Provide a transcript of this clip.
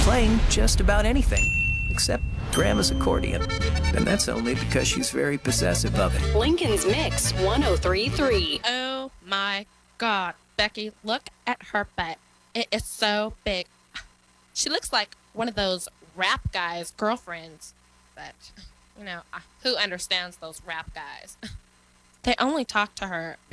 playing just about anything, except Grandma's accordion. And that's only because she's very possessive of it. Lincoln's Mix 1033. Oh my God, Becky, look at her butt. It is so big. She looks like one of those rap guys' girlfriends. But, who understands those rap guys? They only talk to her